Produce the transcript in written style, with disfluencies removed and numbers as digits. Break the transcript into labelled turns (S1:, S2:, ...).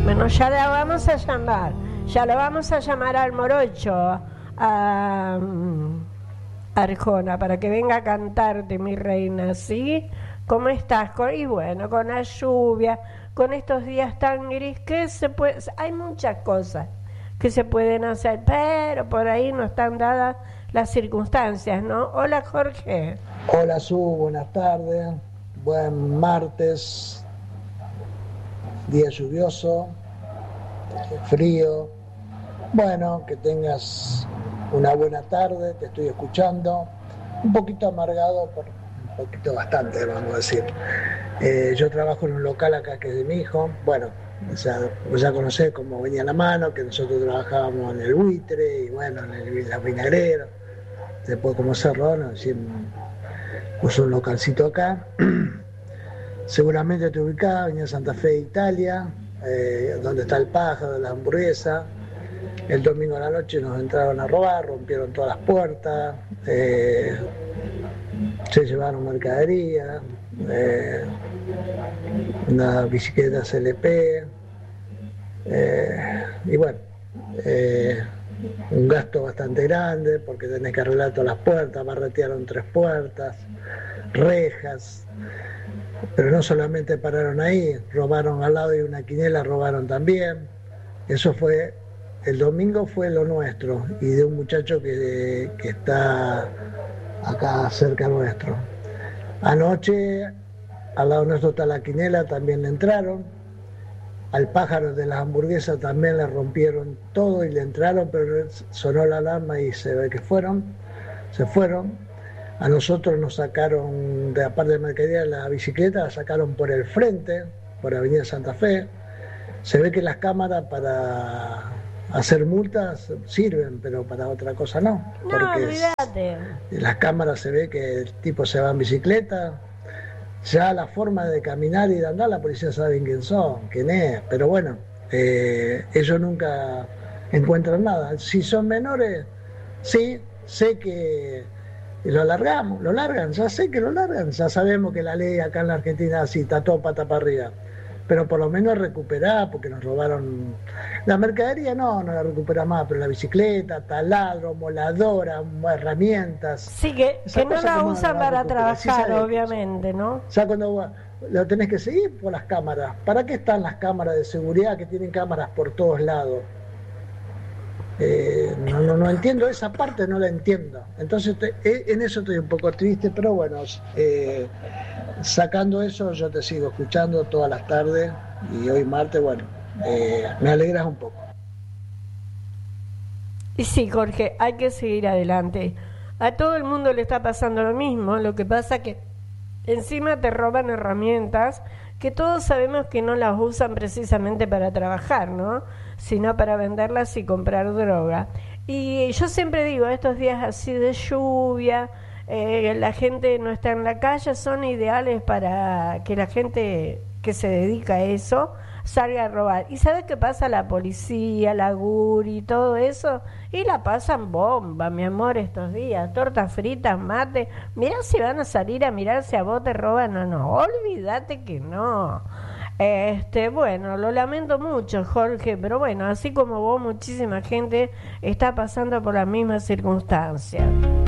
S1: Bueno, ya la vamos a llamar. Ya lo vamos a llamar al Morocho, a Arjona, para que venga a cantarte, mi reina, ¿sí? ¿Cómo estás? Y bueno, con la lluvia, con estos días tan gris, que se puede, hay muchas cosas que se pueden hacer, pero por ahí no están dadas las circunstancias, ¿no? Hola, Jorge.
S2: Hola, Su, buenas tardes. Buen martes, día lluvioso, frío. Bueno, que tengas una buena tarde, te estoy escuchando. Un poquito amargado, un poquito bastante, vamos a decir. Yo trabajo en un local acá que es de mi hijo. Bueno, vos ya conocés cómo venía la mano, que nosotros trabajábamos en el buitre y bueno, en la vinagrera. Después como cerró, nos puso un localcito acá. Seguramente te ubicás, venía a Santa Fe, Italia, donde está el pájaro, la hamburguesa. El domingo a la noche nos entraron a robar, rompieron todas las puertas, se llevaron mercadería, una bicicleta CLP, y bueno, un gasto bastante grande porque tenés que arreglar todas las puertas, barretearon 3 puertas, rejas. Pero no solamente pararon ahí, robaron al lado de una quinela, robaron también. Eso fue, el domingo fue lo nuestro y de un muchacho que está acá cerca nuestro. Anoche, al lado nuestro está la quinela, también le entraron. Al pájaro de las hamburguesas también le rompieron todo y le entraron, pero sonó la alarma y se ve que se fueron. A nosotros nos sacaron, de la parte de mercadería, la bicicleta, la sacaron por el frente, por Avenida Santa Fe. Se ve que las cámaras para hacer multas sirven, pero para otra cosa no.
S1: No, olvídate.
S2: Las cámaras se ve que el tipo se va en bicicleta. Ya la forma de caminar y de andar, la policía sabe quién es. Pero bueno, ellos nunca encuentran nada. Si son menores, sí, sé que lo largan, ya sé que lo largan, ya sabemos que la ley acá en la Argentina así, está todo pata para arriba, pero por lo menos recuperar, porque nos robaron la mercadería, no la recupera más, pero la bicicleta, taladro, moladora, herramientas.
S1: Sí, que no la usan para trabajar, sí, obviamente, ¿no?
S2: Ya cuando lo tenés que seguir por las cámaras, ¿para qué están las cámaras de seguridad que tienen cámaras por todos lados? No entiendo esa parte, no la entiendo. Entonces en eso estoy un poco triste, pero bueno, sacando eso yo te sigo escuchando todas las tardes y hoy martes, bueno, me alegras un poco.
S1: Y sí, Jorge, hay que seguir adelante. A todo el mundo le está pasando lo mismo, lo que pasa que encima te roban herramientas que todos sabemos que no las usan precisamente para trabajar, ¿no? Sino para venderlas y comprar droga. Y yo siempre digo, estos días así de lluvia, la gente no está en la calle, son ideales para que la gente que se dedica a eso salga a robar. ¿Y sabes qué pasa? La policía, la GURI y todo eso, y la pasan bomba, mi amor, estos días, tortas fritas, mate. Mirá si van a salir a mirar si a vos te roban o no, olvídate que no. Bueno, lo lamento mucho, Jorge, pero bueno, así como vos, muchísima gente está pasando por las mismas circunstancias.